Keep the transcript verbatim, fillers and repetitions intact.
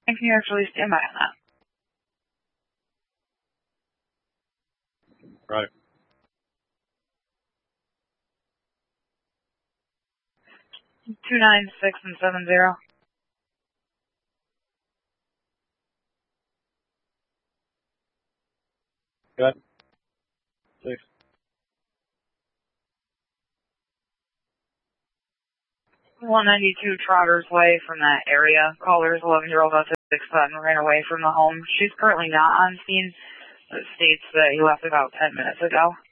And can you actually stand by on that? Right. Two nine six and seven zero. Good. Six. one ninety-two Trotters Way from that area. Caller's eleven-year-old autistic son ran away from the home. She's currently not on scene, but states that he left about ten minutes ago.